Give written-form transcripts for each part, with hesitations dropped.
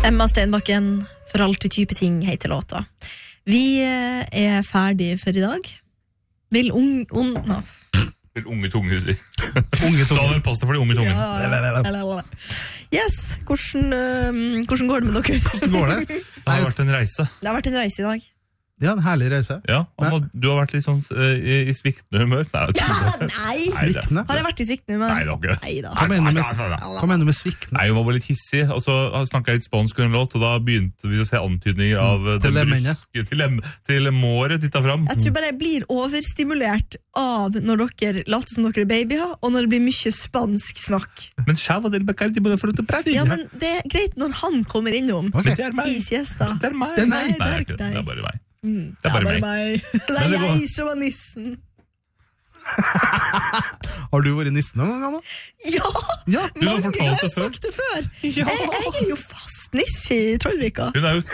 Emma Stenbakken, For alltid type ting heter låta. Vi ferdig for i dag. Vil unge tunger si. Unge tunger. Daniel, pass deg for de unge tungen. Ja. Yes, hvordan går det med dere? Hvordan går det? Det har vært en reise. Det har vært en reise i dag. Ja, en herlig reise. Ja, du har vært litt sånn i sviktende humør. Nei, Sviktende? Har jeg vært i sviktende humør? Nei, det har ikke. Neida. Hva mener du med sviktende? Nei, hun var bare litt hissig, og så snakket jeg litt spansk under en låt, og da begynte vi å se antydninger av Til den lemmene. til måret tittet fram. Jeg tror bare jeg blir overstimulert av når dere later som dere er babyer, og når det blir mye spansk snakk. Men sjava del bacardi både for å prate. Ja, men det er greit når han kommer innom Ok. Men det er meg. i siesta. Det er meg. Det er meg. Nei, det er ikke det. Det er bare meg. Det er bare meg. Det er jeg som er nissen. Har du vært nissen noen gang, Anna? Ja, Ja, Du har mange fortalt har det før. sagt det før. Ja. Jeg er jo fast nisse i Trollvika. Hun er jo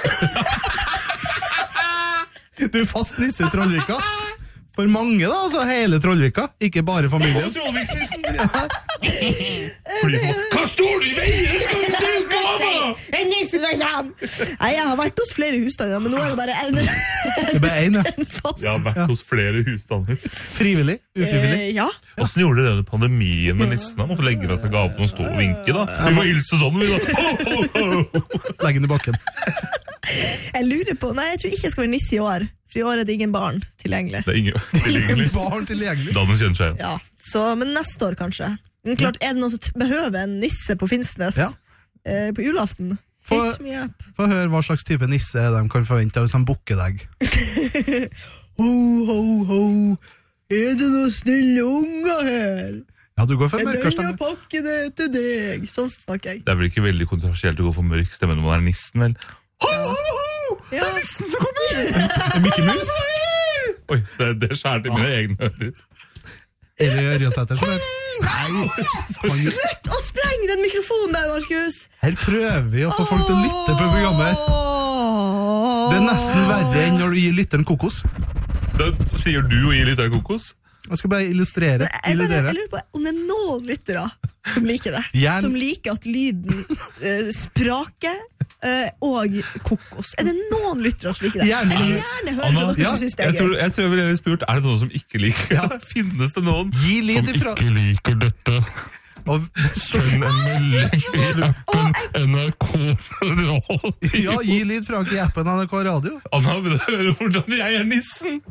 Du er fast nisse i Trollvika. For mange da, altså hele Trollvika, ikke bare familien. Trollviksnissen. Fordi hva står du i veien? Skal du bruke hva? En nisse som kommer! Nei, jeg har vært hos flere husstander, men nå er det bare en Det er bare en, ja. fast. Jeg har vært hos flere husstander. Frivillig, ufrivillig. Ja. Hvordan gjorde dere det under pandemien med nissen? Måtte legge fra seg gaven og stå og vinke da. Vi får hilse sånn, vi da. Legg den i bakken. Jeg lurer på, nei, jeg tror ikke jeg skal være nisse i år, for i år er det ingen barn tilgjengelig. Det er ingen tilgjengelig. Barn tilgjengelig. Daniel kjenner seg igjen. Ja, så, men neste år kanskje. Men klart, er det noen som behøver en nisse på Finnsnes Ja. På julaften? For- Hit me up. Få høre hva slags type nisse de kan forvente hvis de bukker deg. Ho, ho, ho, er det noen snille unger her? Ja, du går for Er mørkere denne stemme. pakken er til deg? Sånn snakker jeg. Det er vel ikke veldig kontroversielt å gå for mørk stemme når man er nissen, vel? Ja. Nissen som kommer! Mickey Mouse? Oi, det skjærte i mine egne ører. Eller Ørjasæter som heter. Slutt å sprenge den mikrofonen der, Markus! Her prøver vi å få folk til å lytte på programmet. Det er nesten verre enn når du gir lytteren kokos. Da sier du og gir litt av kokos. Jeg skal bare illustrere. Jeg lurer på om det er noen lyttere som liker det. Gjerne. Som liker at lyden spraker og kokos. Er det noen lyttere som liker det? Gjerne. Jeg vil gjerne høre fra dere ja, som synes det Jeg er gøy. tror jeg ville spurt, er det noen som ikke liker det? Finnes det noen Gi lyd som ifra. ikke liker dette? Og, Send en melding i appen NRK Radio. ja, gi lyd fra i appen NRK Radio. Anna, vil du høre hvordan jeg er nissen?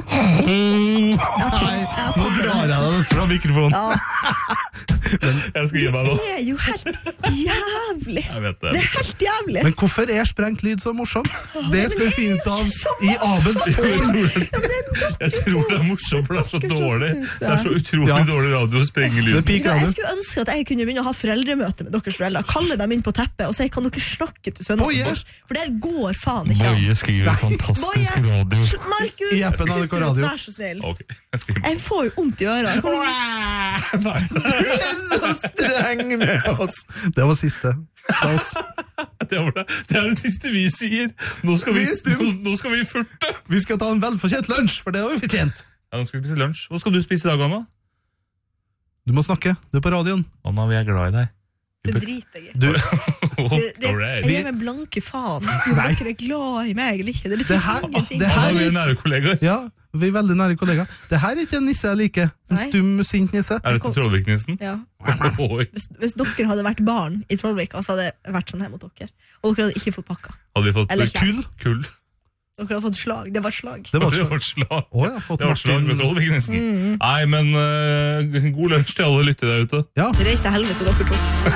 Nei, nå drar jeg deg nesten fra mikrofonen. Jeg skal gi meg nå. Det er jo helt jævlig. Jeg vet Det det. er helt jævlig. Men hvorfor er sprengt lyd så morsomt? Det skal vi finne ut av i Abels Jeg tårn. tror det er morsomt, for det er så Dere som dårlig. synes det. Det er så utrolig Ja. dårlig radio å sprenge Det er lyden. peak Jeg radio. skulle ønske at jeg kunne begynne å ha foreldremøte med deres foreldre. Kalle dem inn på teppet og si, kan dere snakke til sønnen Boje. deres? For det her går faen ikke an. Boje skriver fantastisk radio. Markus, I appen NRK Radio. vær så snill. Ok, jeg skal gi meg. Jeg får jo vondt i ørene. Nei. Du er så streng med oss. Det var siste. Det var oss. Det er det siste vi sier. Nå skal vi furte. Vi skal ta en velfortjent lunsj, for det har vi fortjent. Ja, nå skal vi spise lunsj. Hva skal du spise i dag, Anna? Du må snakke, du er på radioen. Anna, vi er glad i deg. Det driter jeg i. Du, Alright. Jeg gir meg blanke faen. Om dere er glad i meg eller ikke. Det Det betyr her- ingenting. det her- Anna, vi er nære kollegaer. ja, vi er veldig nære kollegaer. Det her er ikke en nisse jeg liker. En Nei. stum, sint nisse. Er dette Trollvik-nissen? Ja. Oi. Hvis dere hadde vært barn i Trollvika, så hadde det vært sånn her mot dere. Og dere hadde ikke fått pakka. Hadde vi fått Eller kull? Dere hadde fått slag. Det var slag. Det var Det så. var et slag. Å, jeg har fått Det var et slag med Martin. Trollvik-nissen. Nei, men god lunsj til alle lyttere der ute. Ja. Reis til helvete, dere to.